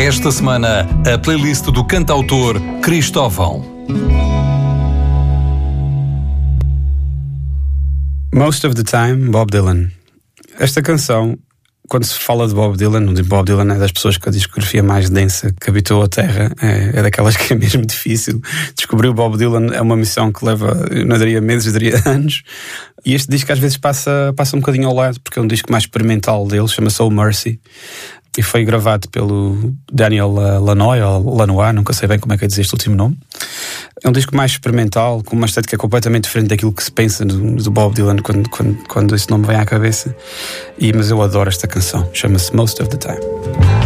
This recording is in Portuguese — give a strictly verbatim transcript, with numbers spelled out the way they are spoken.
Esta semana, a playlist do cantautor Cristóvão. Most of the Time, Bob Dylan. Esta canção, quando se fala de Bob Dylan, Bob Dylan é das pessoas com a discografia mais densa que habitou a Terra, é, é daquelas que é mesmo difícil. Descobrir o Bob Dylan é uma missão que leva, eu não diria meses, eu diria anos. E este disco às vezes passa, passa um bocadinho ao lado, porque é um disco mais experimental dele, chama-se Oh Mercy, e foi gravado pelo Daniel Lanois, ou Lanois, nunca sei bem como é que é dizer este último nome. É um disco mais experimental, com uma estética completamente diferente daquilo que se pensa do, do Bob Dylan quando, quando, quando esse nome vem à cabeça. E, mas eu adoro esta canção, chama-se Most of the Time.